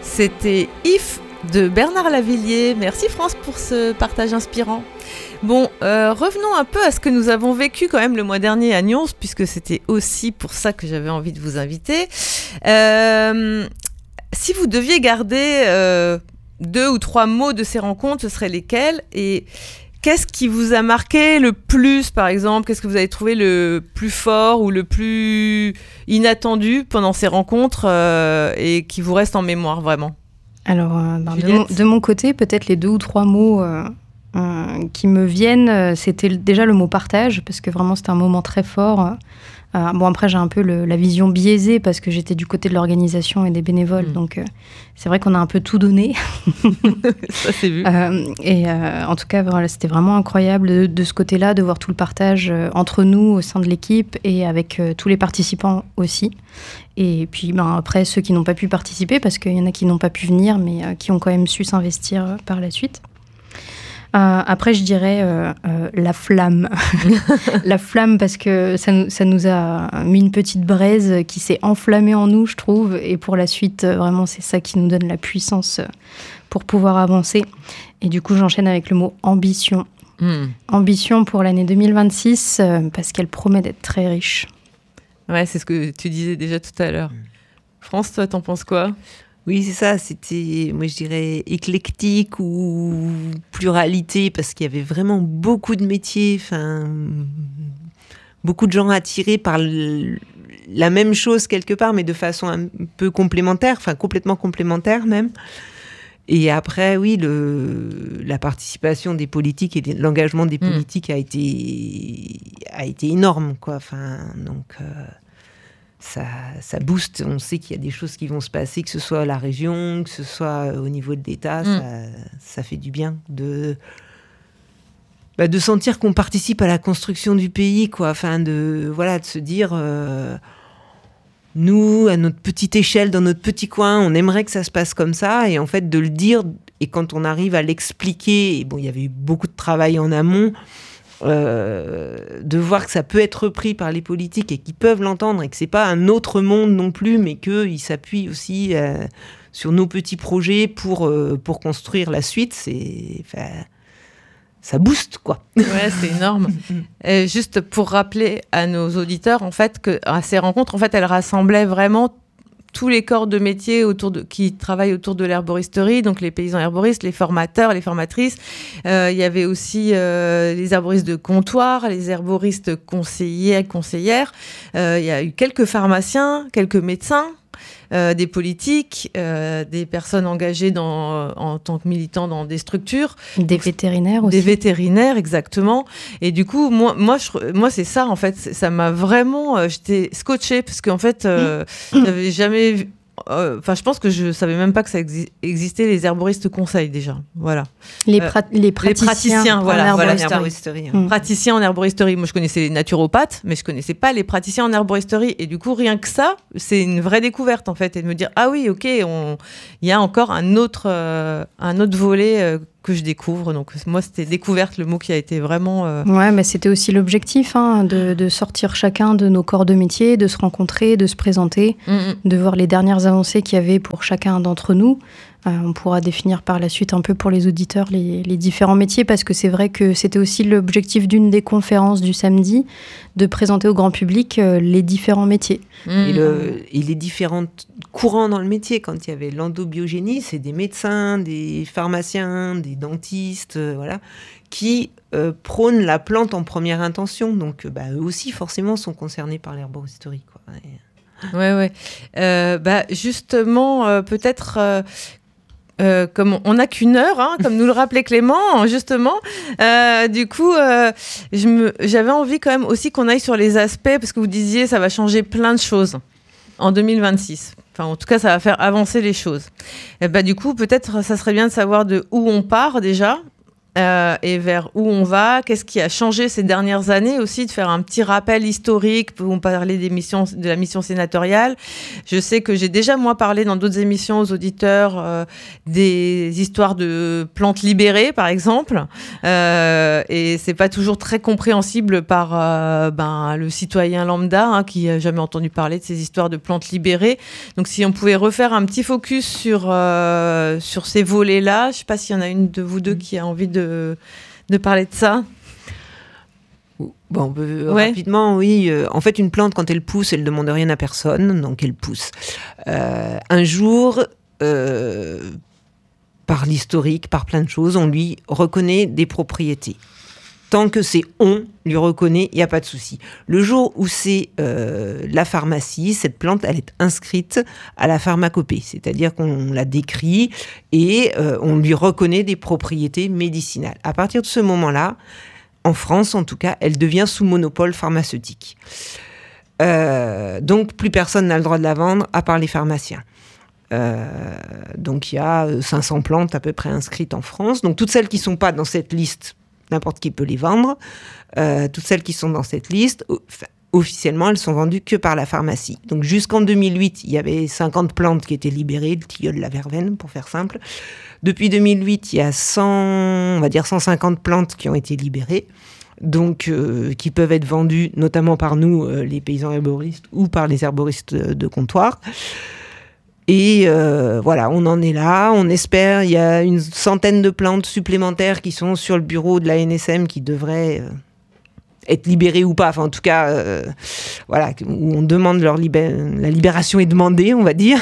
C'était If de Bernard Lavilliers. Merci France pour ce partage inspirant. Bon, revenons un peu à ce que nous avons vécu quand même le mois dernier à Nyons, puisque c'était aussi pour ça que j'avais envie de vous inviter. Si vous deviez garder 2 ou 3 mots de ces rencontres, ce seraient lesquels ? Et qu'est-ce qui vous a marqué le plus, par exemple ? Qu'est-ce que vous avez trouvé le plus fort ou le plus inattendu pendant ces rencontres et qui vous reste en mémoire vraiment ? Alors, de mon côté, peut-être les 2 ou 3 mots qui me viennent, c'était déjà le mot partage, parce que vraiment c'était un moment très fort. Bon, après, j'ai un peu la vision biaisée parce que j'étais du côté de l'organisation et des bénévoles. Donc, c'est vrai qu'on a un peu tout donné. Ça, c'est vu. En tout cas, voilà, c'était vraiment incroyable de ce côté-là, de voir tout le partage entre nous, au sein de l'équipe, et avec tous les participants aussi. Et puis, après, ceux qui n'ont pas pu participer, parce qu'il y en a qui n'ont pas pu venir, mais qui ont quand même su s'investir par la suite. Après, je dirais la flamme. La flamme, parce que ça nous a mis une petite braise qui s'est enflammée en nous, je trouve. Et pour la suite, vraiment, c'est ça qui nous donne la puissance pour pouvoir avancer. Et du coup, j'enchaîne avec le mot ambition. Ambition pour l'année 2026, parce qu'elle promet d'être très riche. Ouais, c'est ce que tu disais déjà tout à l'heure. France, toi, t'en penses quoi ? Oui, c'est ça. C'était, moi, je dirais éclectique ou pluralité, parce qu'il y avait vraiment beaucoup de métiers, beaucoup de gens attirés par la même chose quelque part, mais de façon un peu complémentaire, complètement complémentaire même. Et après, oui, la participation des politiques et l'engagement des politiques a été énorme, quoi. Donc. Ça booste, on sait qu'il y a des choses qui vont se passer, que ce soit à la région, que ce soit au niveau de l'État, ça fait du bien de sentir qu'on participe à la construction du pays, quoi. De se dire, nous, à notre petite échelle, dans notre petit coin, on aimerait que ça se passe comme ça, et en fait de le dire, et quand on arrive à l'expliquer, et bon, il y avait eu beaucoup de travail en amont, de voir que ça peut être repris par les politiques et qu'ils peuvent l'entendre et que c'est pas un autre monde non plus, mais qu'ils s'appuient aussi sur nos petits projets pour construire la suite, ça booste, quoi. Ouais, c'est énorme. Et juste pour rappeler à nos auditeurs, en fait, que à ces rencontres, en fait, elles rassemblaient vraiment tous les corps de métier qui travaillent autour de l'herboristerie, donc les paysans herboristes, les formateurs, les formatrices. Il y avait aussi les herboristes de comptoir, les herboristes conseillères. Il y a eu quelques pharmaciens, quelques médecins, des politiques, des personnes engagées en tant que militants dans des structures. Des vétérinaires aussi. Des vétérinaires, exactement. Et du coup, moi c'est ça, en fait. Ça m'a vraiment... j'étais scotchée, parce qu'en fait, j'avais jamais vu... je pense que je savais même pas que ça existait, les herboristes conseils, déjà. Voilà. Les praticiens en herboristerie. Praticiens en herboristerie. Moi, je connaissais les naturopathes, mais je connaissais pas les praticiens en herboristerie. Et du coup, rien que ça, c'est une vraie découverte, en fait. Et de me dire, ah oui, ok, il y a encore un autre volet que je découvre. Donc, moi, c'était découverte, le mot qui a été vraiment... Ouais, mais c'était aussi l'objectif, de sortir chacun de nos corps de métier, de se rencontrer, de se présenter, de voir les dernières avancées qu'il y avait pour chacun d'entre nous. On pourra définir par la suite un peu pour les auditeurs les différents métiers, parce que c'est vrai que c'était aussi l'objectif d'une des conférences du samedi, de présenter au grand public les différents métiers. Et les différents courants dans le métier. Quand il y avait l'endobiogénie, c'est des médecins, des pharmaciens, des dentistes, qui prônent la plante en première intention. Donc, eux aussi, forcément, sont concernés par l'herboristerie, quoi. Ouais. Justement, peut-être... comme on n'a qu'une heure, comme nous le rappelait Clément, justement. Du coup, j'avais envie quand même aussi qu'on aille sur les aspects, parce que vous disiez ça va changer plein de choses en 2026. Enfin, en tout cas, ça va faire avancer les choses. Et du coup, peut-être, ça serait bien de savoir de où on part déjà. et vers où on va, qu'est-ce qui a changé ces dernières années aussi, de faire un petit rappel historique. On parlait de la mission sénatoriale. Je sais que j'ai déjà, moi, parlé dans d'autres émissions aux auditeurs des histoires de plantes libérées, par exemple. Et c'est pas toujours très compréhensible par le citoyen lambda qui n'a jamais entendu parler de ces histoires de plantes libérées. Donc, si on pouvait refaire un petit focus sur ces volets-là, je sais pas s'il y en a une de vous deux qui a envie de parler de ça. Bon, rapidement, oui. En fait, une plante, quand elle pousse, elle ne demande rien à personne, donc elle pousse. Un jour, par l'historique, par plein de choses, on lui reconnaît des propriétés. Tant que c'est on lui reconnaît, il n'y a pas de souci. Le jour où c'est la pharmacie, cette plante, elle est inscrite à la pharmacopée, c'est-à-dire qu'on la décrit et on lui reconnaît des propriétés médicinales. À partir de ce moment-là, en France en tout cas, elle devient sous monopole pharmaceutique. Donc plus personne n'a le droit de la vendre à part les pharmaciens. Donc il y a 500 plantes à peu près inscrites en France. Donc toutes celles qui ne sont pas dans cette liste, n'importe qui peut les vendre. Toutes celles qui sont dans cette liste, officiellement, elles sont vendues que par la pharmacie. Donc jusqu'en 2008, il y avait 50 plantes qui étaient libérées, le tilleul, la verveine, pour faire simple. Depuis 2008, il y a 150 plantes qui ont été libérées, donc qui peuvent être vendues notamment par nous, les paysans herboristes, ou par les herboristes de comptoir. Et voilà, on en est là, on espère, il y a une centaine de plantes supplémentaires qui sont sur le bureau de la NSM qui devraient être libérées ou pas, enfin en tout cas, voilà, où on demande la libération est demandée, on va dire.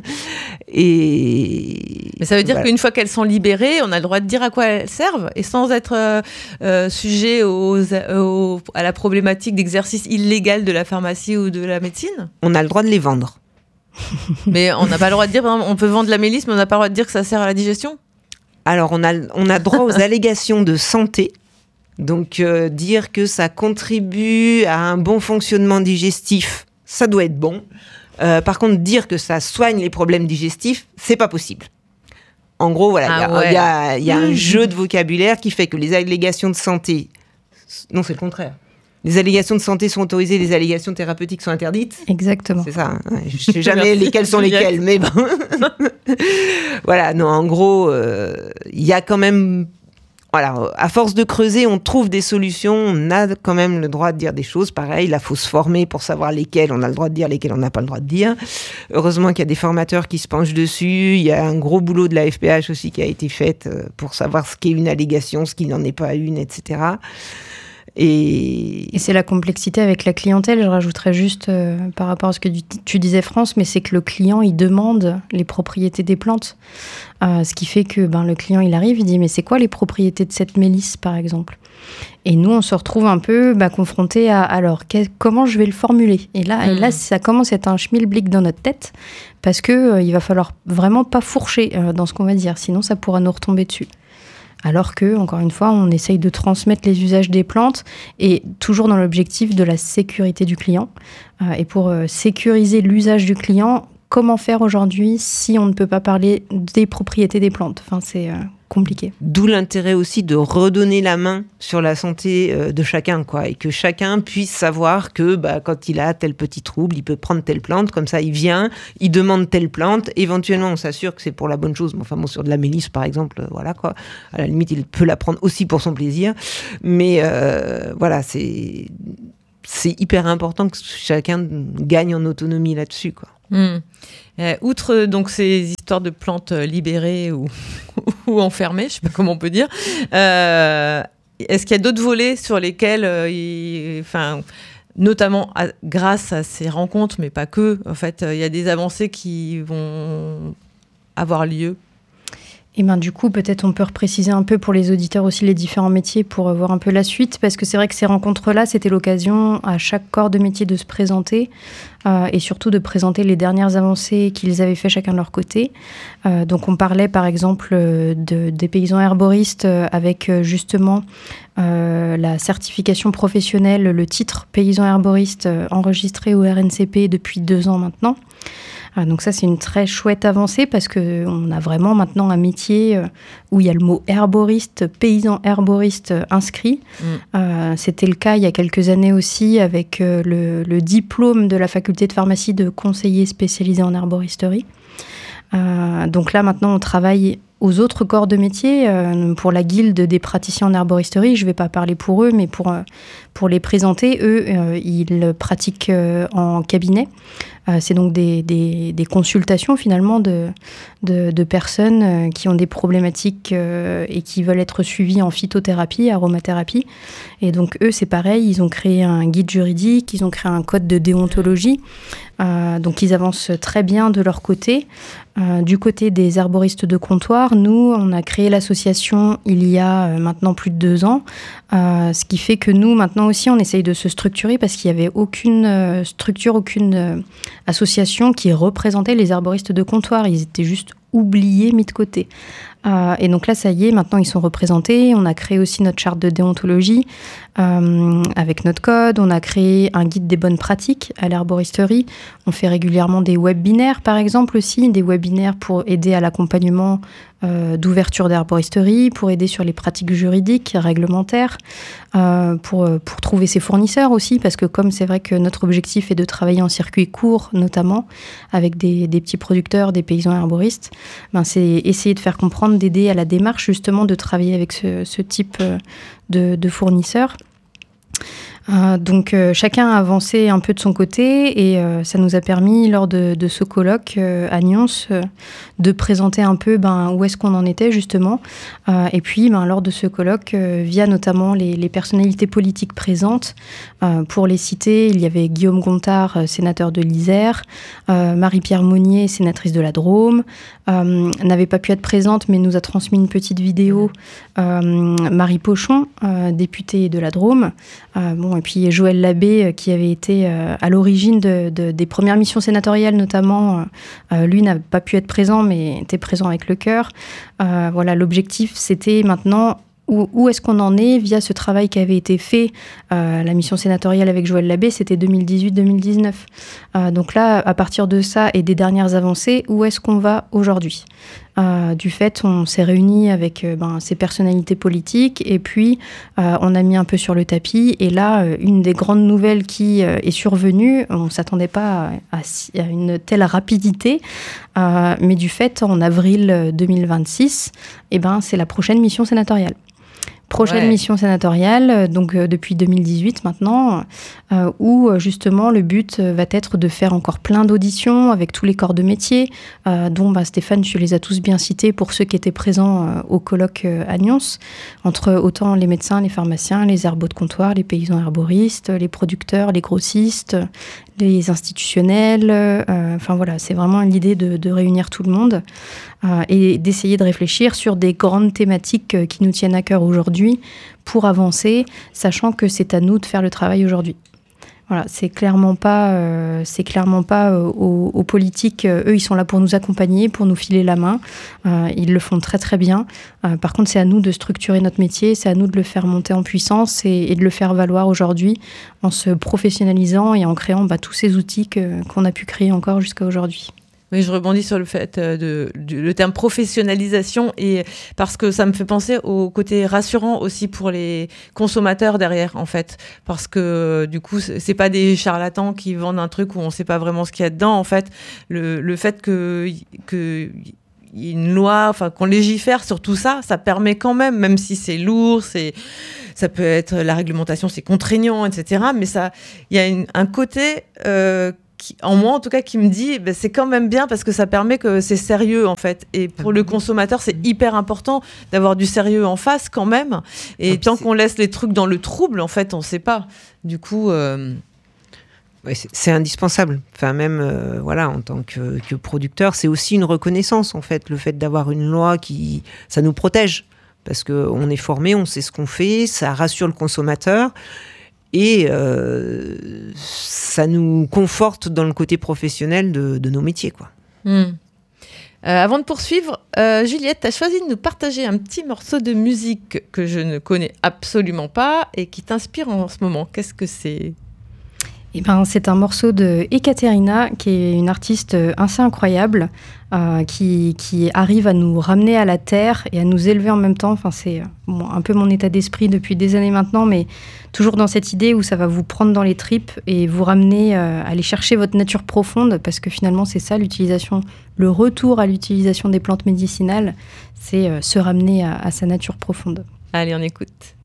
Mais ça veut dire qu'une fois qu'elles sont libérées, on a le droit de dire à quoi elles servent, et sans être sujet à la problématique d'exercice illégal de la pharmacie ou de la médecine. On a le droit de les vendre. Mais on n'a pas le droit de dire, par exemple, on peut vendre la mélisse, mais on n'a pas le droit de dire que ça sert à la digestion. Alors, on a droit aux allégations de santé. Donc, dire que ça contribue à un bon fonctionnement digestif, ça doit être bon. Par contre, dire que ça soigne les problèmes digestifs, c'est pas possible. En gros, voilà, il y a un jeu de vocabulaire qui fait que les allégations de santé... Non, c'est le contraire. Les allégations de santé sont autorisées, les allégations thérapeutiques sont interdites. Exactement. C'est ça. Hein. Je ne sais jamais lesquelles sont lesquelles, mais bon. Voilà, non, en gros, il y a quand même... Voilà, à force de creuser, on trouve des solutions, on a quand même le droit de dire des choses. Pareil, là, il faut se former pour savoir lesquelles on a le droit de dire, lesquelles on n'a pas le droit de dire. Heureusement qu'il y a des formateurs qui se penchent dessus. Il y a un gros boulot de la FPH aussi qui a été fait pour savoir ce qu'est une allégation, ce qui n'en est pas une, etc. Et c'est la complexité avec la clientèle. Je rajouterais juste par rapport à ce que tu disais, France, mais c'est que le client, il demande les propriétés des plantes. Ce qui fait que le client, il arrive, il dit « Mais c'est quoi les propriétés de cette mélisse, par exemple ?» Et nous, on se retrouve un peu confrontés à « Alors, comment je vais le formuler ?» Et là, ça commence à être un schmilblick dans notre tête, parce qu'il va falloir vraiment pas fourcher dans ce qu'on va dire, sinon ça pourra nous retomber dessus. Alors que, encore une fois, on essaye de transmettre les usages des plantes et toujours dans l'objectif de la sécurité du client. Et pour sécuriser l'usage du client, comment faire aujourd'hui si on ne peut pas parler des propriétés des plantes ? Enfin, c'est compliqué. D'où l'intérêt aussi de redonner la main sur la santé de chacun, quoi, et que chacun puisse savoir que quand il a tel petit trouble, il peut prendre telle plante, comme ça il vient, il demande telle plante, éventuellement on s'assure que c'est pour la bonne chose, mais enfin bon, sur de la mélisse par exemple, voilà quoi, à la limite il peut la prendre aussi pour son plaisir, mais voilà, c'est hyper important que chacun gagne en autonomie là-dessus, quoi. Outre donc ces histoires de plantes libérées ou enfermées, je ne sais pas comment on peut dire, est-ce qu'il y a d'autres volets sur lesquels, notamment grâce à ces rencontres, mais pas que, en fait, il y a des avancées qui vont avoir lieu? Et du coup, peut-être on peut repréciser un peu pour les auditeurs aussi les différents métiers pour voir un peu la suite, parce que c'est vrai que ces rencontres-là, c'était l'occasion à chaque corps de métier de se présenter et surtout de présenter les dernières avancées qu'ils avaient fait chacun de leur côté. Donc on parlait par exemple des paysans herboristes avec justement la certification professionnelle, le titre paysan herboriste enregistré au RNCP depuis 2 ans maintenant. Donc ça, c'est une très chouette avancée parce qu'on a vraiment maintenant un métier où il y a le mot herboriste, paysan herboriste inscrit. C'était le cas il y a quelques années aussi avec le diplôme de la faculté de pharmacie de conseiller spécialisé en herboristerie. Donc là, maintenant, on travaille aux autres corps de métier. Pour la guilde des praticiens en herboristerie, je ne vais pas parler pour eux, mais pour les présenter, eux, ils pratiquent en cabinet. C'est donc des consultations finalement de personnes qui ont des problématiques et qui veulent être suivies en phytothérapie, aromathérapie. Et donc eux, c'est pareil, ils ont créé un guide juridique, ils ont créé un code de déontologie. Donc ils avancent très bien de leur côté. Du côté des herboristes de comptoir, nous, on a créé l'association il y a maintenant plus de 2 ans. Ce qui fait que nous, maintenant aussi, on essaye de se structurer parce qu'il n'y avait aucune structure, aucune association qui représentait les herboristes de comptoir. Ils étaient juste oubliés, mis de côté. Et donc là, ça y est, maintenant ils sont représentés. On a créé aussi notre charte de déontologie avec notre code. On a créé un guide des bonnes pratiques à l'herboristerie. On fait régulièrement des webinaires, par exemple aussi, des webinaires pour aider à l'accompagnement d'ouverture d'herboristerie, pour aider sur les pratiques juridiques, réglementaires, pour trouver ses fournisseurs aussi, parce que comme c'est vrai que notre objectif est de travailler en circuit court, notamment, avec des petits producteurs, des paysans herboristes, c'est essayer de faire comprendre, d'aider à la démarche justement de travailler avec ce type de fournisseurs. Donc chacun a avancé un peu de son côté et ça nous a permis lors de ce colloque à Nyons de présenter un peu où est-ce qu'on en était justement. Et puis lors de ce colloque, via notamment les personnalités politiques présentes, pour les citer, il y avait Guillaume Gontard, sénateur de l'Isère, Marie-Pierre Monnier, sénatrice de la Drôme, n'avait pas pu être présente mais nous a transmis une petite vidéo, Marie Pochon, députée de la Drôme, et puis Joël Labbé, qui avait été à l'origine des premières missions sénatoriales notamment, lui n'a pas pu être présent, mais était présent avec le cœur. Voilà, l'objectif, c'était maintenant où est-ce qu'on en est via ce travail qui avait été fait, la mission sénatoriale avec Joël Labbé, c'était 2018-2019. Donc là, à partir de ça et des dernières avancées, où est-ce qu'on va aujourd'hui ? Du fait, on s'est réunis avec ces personnalités politiques et puis on a mis un peu sur le tapis. Et là, une des grandes nouvelles qui est survenue, on ne s'attendait pas à une telle rapidité, mais du fait, en avril 2026, c'est la prochaine mission sénatoriale. Mission sénatoriale, donc depuis 2018 maintenant, où justement le but va être de faire encore plein d'auditions avec tous les corps de métier, dont Stéphane, tu les as tous bien cités pour ceux qui étaient présents au colloque à Nyons, entre autant les médecins, les pharmaciens, les herbos de comptoir, les paysans herboristes, les producteurs, les grossistes, les institutionnels. Voilà, c'est vraiment l'idée de réunir tout le monde et d'essayer de réfléchir sur des grandes thématiques qui nous tiennent à cœur aujourd'hui pour avancer, sachant que c'est à nous de faire le travail aujourd'hui. Voilà, c'est clairement pas aux politiques. Eux, ils sont là pour nous accompagner, pour nous filer la main. Ils le font très très bien. Par contre, c'est à nous de structurer notre métier, c'est à nous de le faire monter en puissance et de le faire valoir aujourd'hui en se professionnalisant et en créant tous ces outils qu'on a pu créer encore jusqu'à aujourd'hui. Oui, je rebondis sur le fait le terme professionnalisation, et parce que ça me fait penser au côté rassurant aussi pour les consommateurs derrière, en fait, parce que du coup c'est pas des charlatans qui vendent un truc où on sait pas vraiment ce qu'il y a dedans. En fait, le fait que y ait une loi, qu'on légifère sur tout ça, ça permet quand même si c'est lourd, ça peut être la réglementation, c'est contraignant, etc. Mais il y a un côté en moi en tout cas qui me dit c'est quand même bien parce que ça permet que c'est sérieux en fait, et pour le consommateur c'est hyper important d'avoir du sérieux en face quand même, et tant qu'on laisse les trucs dans le trouble en fait on sait pas du coup c'est indispensable. Même en tant que producteur, c'est aussi une reconnaissance en fait, le fait d'avoir une loi ça nous protège parce qu'on est formé, on sait ce qu'on fait, ça rassure le consommateur. Et ça nous conforte dans le côté professionnel de nos métiers, quoi. Avant de poursuivre, Juliette, tu as choisi de nous partager un petit morceau de musique que je ne connais absolument pas et qui t'inspire en ce moment. Qu'est-ce que c'est ? Eh ben, c'est un morceau de Ekaterina, qui est une artiste assez incroyable, qui arrive à nous ramener à la terre et à nous élever en même temps. Enfin, c'est un peu mon état d'esprit depuis des années maintenant, mais toujours dans cette idée où ça va vous prendre dans les tripes et vous ramener à aller chercher votre nature profonde, parce que finalement, c'est ça l'utilisation, le retour à l'utilisation des plantes médicinales, c'est se ramener à sa nature profonde. Allez, on écoute.